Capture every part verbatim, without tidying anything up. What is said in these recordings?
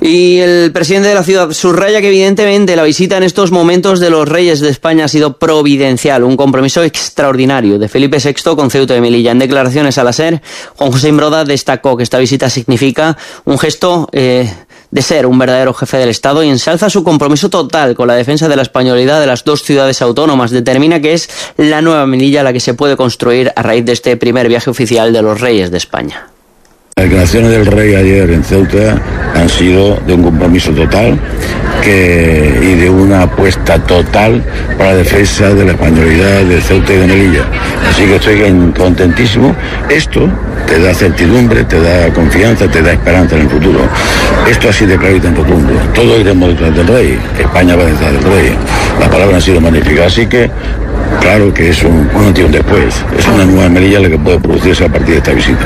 Y el presidente de la ciudad subraya que evidentemente la visita en estos momentos de los reyes de España ha sido providencial, un compromiso extraordinario de Felipe sexto con Ceuta y Melilla. En declaraciones a la SER, Juan José Imbroda destacó que esta visita significa un gesto eh, de ser un verdadero jefe del Estado y ensalza su compromiso total con la defensa de la españolidad de las dos ciudades autónomas. Determina que es la nueva Melilla la que se puede construir a raíz de este primer viaje oficial de los reyes de España. Las declaraciones del rey ayer en Ceuta han sido de un compromiso total que, y de una apuesta total para la defensa de la españolidad de Ceuta y de Melilla. Así que estoy contentísimo. Esto te da certidumbre, te da confianza, te da esperanza en el futuro. Esto ha sido claro y tan rotundo. Todos iremos detrás del rey. España va detrás del rey. Las palabras han sido magníficas. Así que claro que es un, un antes y un después. Es una nueva Melilla la que puede producirse a partir de esta visita.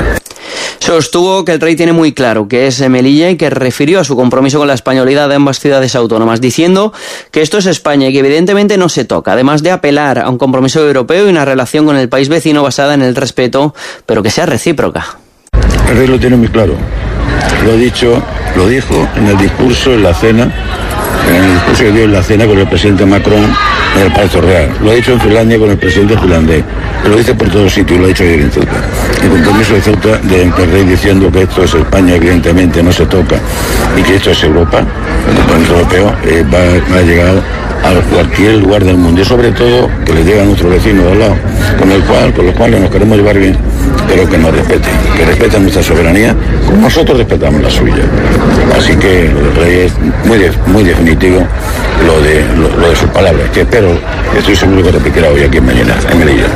Sostuvo que el rey tiene muy claro que es Melilla y que refirió a su compromiso con la españolidad de ambas ciudades autónomas, diciendo que esto es España y que evidentemente no se toca, además de apelar a un compromiso europeo y una relación con el país vecino basada en el respeto, pero que sea recíproca. El rey lo tiene muy claro. Lo ha dicho, lo dijo en el discurso, en la cena, en el discurso que dio en la cena con el presidente Macron en el Palacio Real. Lo ha dicho en Finlandia con el presidente finlandés. Lo dice por todos sitios, lo ha dicho ayer en Ceuta. El compromiso de Ceuta del rey diciendo que esto es España, evidentemente no se toca, y que esto es Europa, el compromiso europeo, eh, va, va a llegar a cualquier lugar del mundo y sobre todo que le llegue a nuestro vecino de al lado, con el cual, con los cuales nos queremos llevar bien, pero que nos respeten, que respeten nuestra soberanía, como nosotros respetamos la suya. Así que el rey es muy, de, muy definitivo lo de, lo, lo de sus palabras, que espero, estoy seguro que repetirá hoy aquí en Melilla. En Melilla.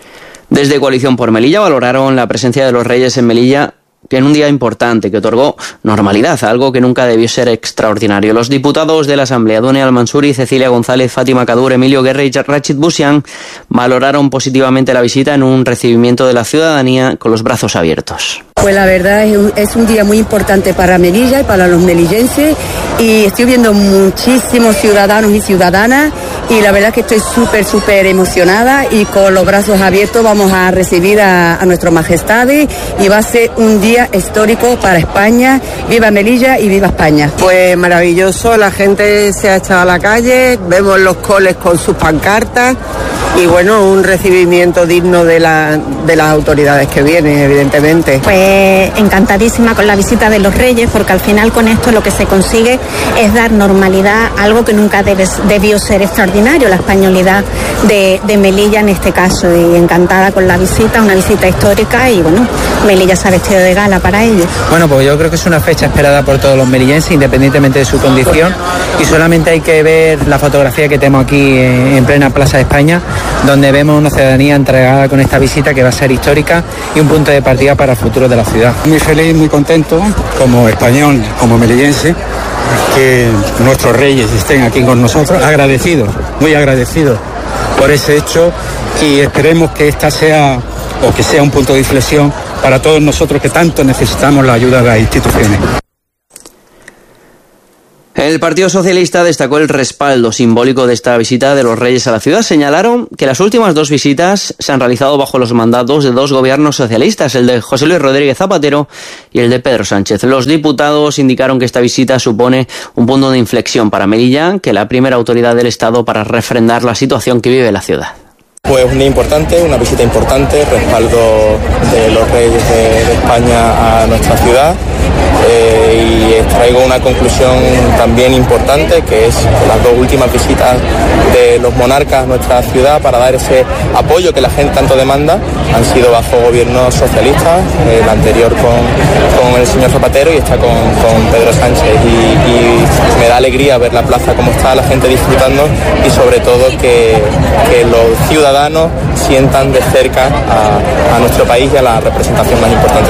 Desde Coalición por Melilla valoraron la presencia de los reyes en Melilla en un día importante que otorgó normalidad, algo que nunca debió ser extraordinario. Los diputados de la Asamblea, Dune Al-Mansuri, Cecilia González, Fátima Kadur, Emilio Guerra y Rachid Busian, valoraron positivamente la visita en un recibimiento de la ciudadanía con los brazos abiertos. Pues la verdad es un, es un día muy importante para Melilla y para los melillenses y estoy viendo muchísimos ciudadanos y ciudadanas y la verdad es que estoy súper, súper emocionada y con los brazos abiertos vamos a recibir a, a nuestro majestades y va a ser un día histórico para España. Viva Melilla y viva España. Pues maravilloso, la gente se ha echado a la calle, vemos los coles con sus pancartas y bueno, un recibimiento digno de, la, de las autoridades que vienen, evidentemente. Pues encantadísima con la visita de los reyes, porque al final con esto lo que se consigue es dar normalidad a algo que nunca debe, debió ser extraordinario, la españolidad de, de Melilla en este caso, y encantada con la visita, una visita histórica y bueno, Melilla se ha vestido de gala para ello. Bueno, pues yo creo que es una fecha esperada por todos los melillenses, independientemente de su condición, y solamente hay que ver la fotografía que tenemos aquí en plena Plaza de España, donde vemos una ciudadanía entregada con esta visita que va a ser histórica y un punto de partida para el futuro de la ciudad. Muy feliz, muy contento, como español, como melillense, que nuestros reyes estén aquí con nosotros, agradecidos, muy agradecidos por ese hecho, y esperemos que esta sea, o que sea un punto de inflexión para todos nosotros que tanto necesitamos la ayuda de las instituciones. El Partido Socialista destacó el respaldo simbólico de esta visita de los reyes a la ciudad. Señalaron que las últimas dos visitas se han realizado bajo los mandatos de dos gobiernos socialistas, el de José Luis Rodríguez Zapatero y el de Pedro Sánchez. Los diputados indicaron que esta visita supone un punto de inflexión para Melilla, que es la primera autoridad del Estado para refrendar la situación que vive la ciudad. Pues un día importante, una visita importante, respaldo de los reyes de, de España a nuestra ciudad. Eh, y extraigo una conclusión también importante, que es que las dos últimas visitas de los monarcas a nuestra ciudad para dar ese apoyo que la gente tanto demanda han sido bajo gobiernos socialistas, el anterior con, con el señor Zapatero y está con, con Pedro Sánchez, y, y me da alegría ver la plaza como está, la gente disfrutando y sobre todo que, que los ciudadanos sientan de cerca a, a nuestro país y a la representación más importante.